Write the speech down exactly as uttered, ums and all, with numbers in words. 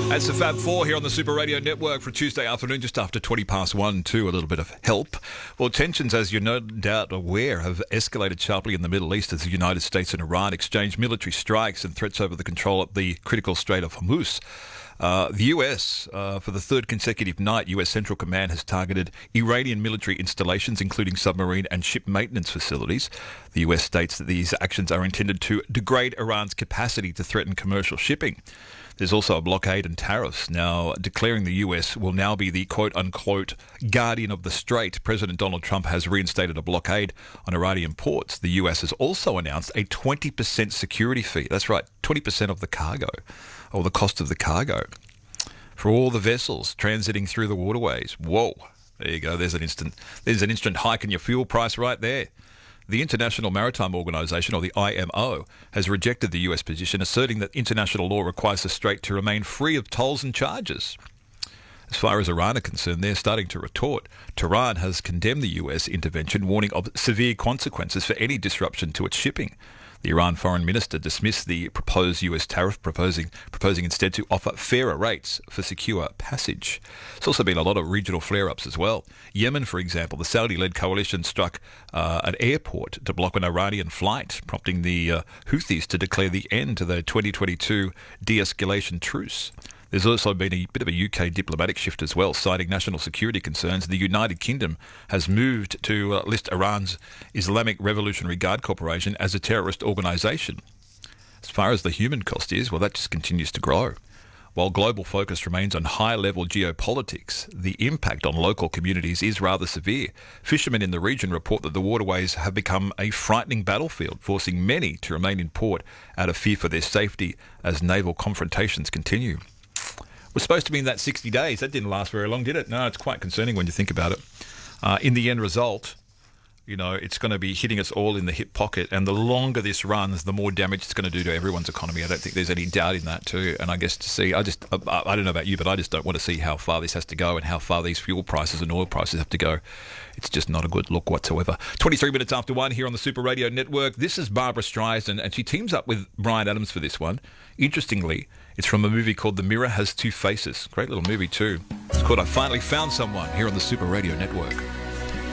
That's the Fab Four here on the Super Radio Network for Tuesday afternoon, just after twenty past one, too. A little bit of help. Well, tensions, as you're no doubt aware, have escalated sharply in the Middle East as the United States and Iran exchange military strikes and threats over the control of the critical Strait of Hormuz. Uh, the U S, uh, for the third consecutive night, U S Central Command has targeted Iranian military installations, including submarine and ship maintenance facilities. The U S states that these actions are intended to degrade Iran's capacity to threaten commercial shipping. There's also a blockade and tariffs, now declaring the U S will now be the quote-unquote guardian of the strait. President Donald Trump has reinstated a blockade on Iranian ports. The U S has also announced a twenty percent security fee. That's right, twenty percent of the cargo, or the cost of the cargo, for all the vessels transiting through the waterways. Whoa, there you go. There's an instant, there's an instant hike in your fuel price right there. The International Maritime Organization, or the I M O, has rejected the U S position, asserting that international law requires the strait to remain free of tolls and charges. As far as Iran are concerned, they're starting to retort. Tehran has condemned the U S intervention, warning of severe consequences for any disruption to its shipping. The Iran foreign minister dismissed the proposed U S tariff, proposing proposing instead to offer fairer rates for secure passage. There's also been a lot of regional flare-ups as well. Yemen, for example, the Saudi-led coalition struck uh, an airport to block an Iranian flight, prompting the uh, Houthis to declare the end to the twenty twenty-two de-escalation truce. There's also been a bit of a U K diplomatic shift as well, citing national security concerns. The United Kingdom has moved to uh, list Iran's Islamic Revolutionary Guard Corporation as a terrorist organisation. As far as the human cost is, well, that just continues to grow. While global focus remains on high-level geopolitics, the impact on local communities is rather severe. Fishermen in the region report that the waterways have become a frightening battlefield, forcing many to remain in port out of fear for their safety as naval confrontations continue. Was supposed to be in that sixty days. That didn't last very long, did it? No, it's quite concerning when you think about it. Uh, in the end result, you know, it's going to be hitting us all in the hip pocket. And the longer this runs, the more damage it's going to do to everyone's economy. I don't think there's any doubt in that too. And I guess to see, I just, I, I don't know about you, but I just don't want to see how far this has to go and how far these fuel prices and oil prices have to go. It's just not a good look whatsoever. twenty-three minutes after one here on the Super Radio Network. This is Barbara Streisand, and she teams up with Bryan Adams for this one. Interestingly, it's from a movie called The Mirror Has Two Faces. Great little movie too. It's called I Finally Found Someone here on the Super Radio Network.